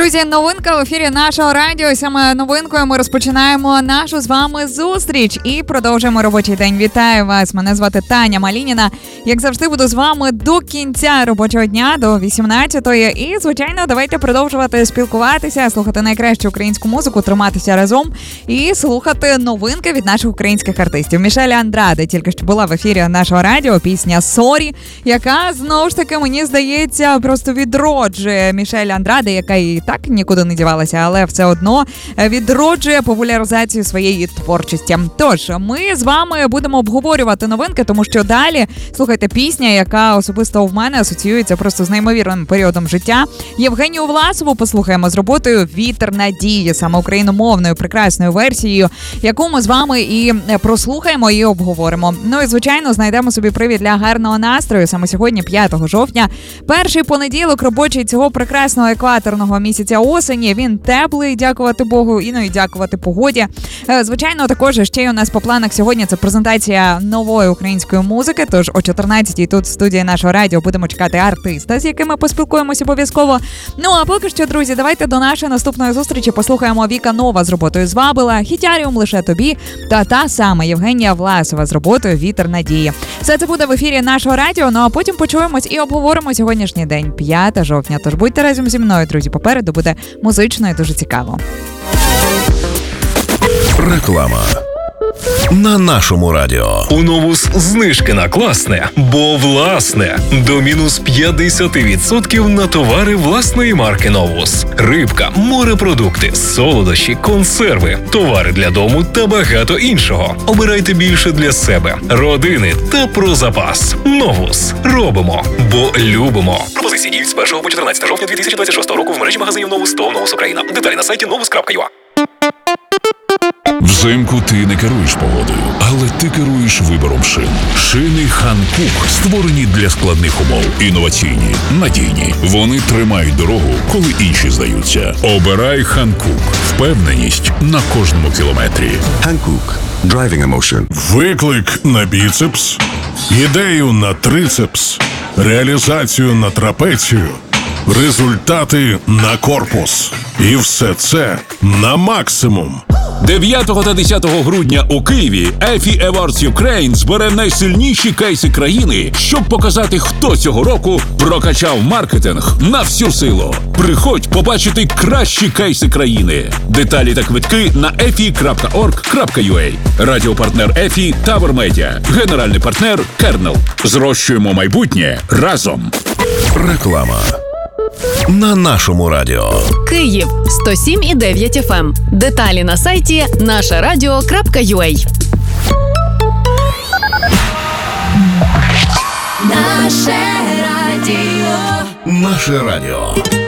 Друзі, новинка в ефірі нашого радіо. Саме новинкою ми розпочинаємо нашу з вами зустріч і продовжуємо робочий день. Вітаю вас! Мене звати Таня Малініна. Як завжди, буду з вами до кінця робочого дня, до 18-ї. І, звичайно, давайте продовжувати спілкуватися, слухати найкращу українську музику, триматися разом і слухати новинки від наших українських артистів. Мішель Андраде тільки що була в ефірі нашого радіо, пісня «Сорі», яка, знову ж таки, мені здається, просто відроджує Мішель Андраде, яка і так нікуди не дівалася, але все одно відроджує популяризацію своєї творчості. Тож, ми з вами будемо обговорювати новинки, тому що далі, слухайте, пісня, яка особисто в мене асоціюється просто з неймовірним періодом життя. Євгенію Власову послухаємо з роботою «Вітер надії», саме україномовною прекрасною версією, яку ми з вами і прослухаємо, і обговоримо. Ну і, звичайно, знайдемо собі привід для гарного настрою. Саме сьогодні, 5 жовтня, перший понеділок робочий цього прекрасного екваторного місяця осені. Він теплий, дякувати Богу, і дякувати погоді. Звичайно, також ще й у нас по планах сьогодні це презентація нової української музики, тож о 14-й тут в студії нашого радіо будемо чекати артиста, з якими поспілкуємося обов'язково. Ну, а поки що, друзі, давайте до нашої наступної зустрічі послухаємо Віка Нова з роботою «Звабила», «Хітяріум лише тобі» та саме Євгенія Власова з роботою «Вітер надії». Все це буде в ефірі нашого радіо, ну а потім почуємось і обговоримо сьогоднішній день, 5 жовтня. Тож будьте разом зі мною, друзі, попереду буде музично і дуже цікаво. Реклама на нашому радіо. У Новус знижки на класне, бо власне. До мінус 50% на товари власної марки Новус. Рибка, морепродукти, солодощі, консерви, товари для дому та багато іншого. Обирайте більше для себе, родини та про запас. Новус. Робимо, бо любимо. Пропозиції діють з 1 по 14 жовтня 2026 року в мережі магазинів Новус та Новус Україна. Деталі на сайті novus.ua. Взимку ти не керуєш погодою, але ти керуєш вибором шин. Шини Ханкук створені для складних умов. Інноваційні, надійні. Вони тримають дорогу, коли інші здаються. Обирай Ханкук. Впевненість на кожному кілометрі. Ханкук. Driving emotion. Виклик на біцепс, ідею на трицепс, реалізацію на трапецію, результати на корпус. І все це на максимум. 9 та 10 грудня у Києві EFI Awards Ukraine збере найсильніші кейси країни, щоб показати, хто цього року прокачав маркетинг на всю силу. Приходь побачити кращі кейси країни. Деталі та квитки на efi.org.ua. Радіопартнер EFI Tower Media. Генеральний партнер Kernel. Зрощуємо майбутнє разом. Реклама на нашому радіо. Київ 107,9 FM. Деталі на сайті нашерадіо.ua. Наше радіо.